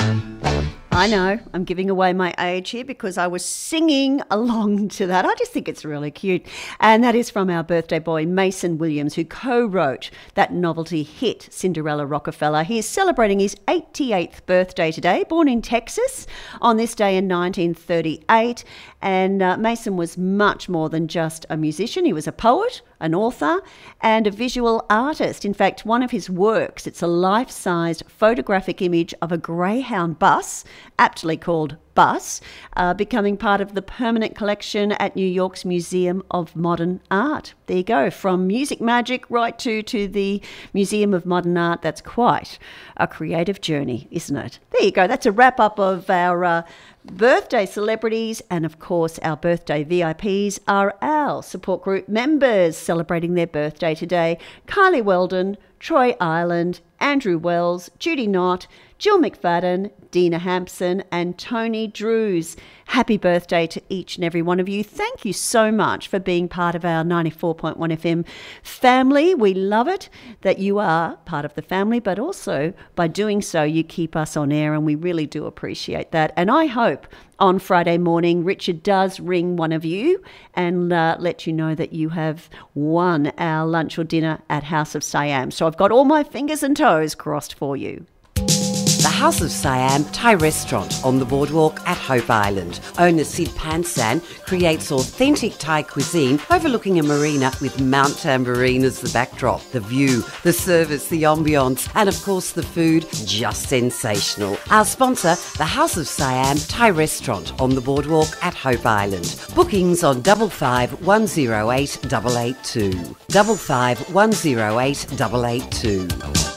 I know, I'm giving away my age here because I was singing along to that. I just think it's really cute. And that is from our birthday boy, Mason Williams, who co-wrote that novelty hit, Cinderella Rockefeller. He is celebrating his 88th birthday today, born in Texas on this day in 1938. And Mason was much more than just a musician. He was a poet, an author, and a visual artist. In fact, one of his works, it's a life-sized photographic image of a Greyhound bus, aptly called Bus, becoming part of the permanent collection at New York's Museum of Modern Art. There you go, from music magic right to the Museum of Modern Art. That's quite a creative journey, isn't it? There you go, that's a wrap-up of our birthday celebrities, and of course our birthday VIPs are our support group members celebrating their birthday today. Kylie Weldon, Troy Ireland, Andrew Wells, Judy Knott, Jill McFadden, Dina Hampson and Tony Drews. Happy birthday to each and every one of you. Thank you so much for being part of our 94.1 FM family. We love it that you are part of the family, but also by doing so you keep us on air, and we really do appreciate that. And I hope on Friday morning Richard does ring one of you and let you know that you have won our lunch or dinner at House of Siam. So I've got all my fingers and toes crossed for you. The House of Siam Thai restaurant on the boardwalk at Hope Island. Owner Sid Pansan creates authentic Thai cuisine overlooking a marina with Mount Tambourine as the backdrop. The view, the service, the ambience, and of course the food, just sensational. Our sponsor, the House of Siam Thai restaurant on the boardwalk at Hope Island. Bookings on 55 108 882. 55 108 882.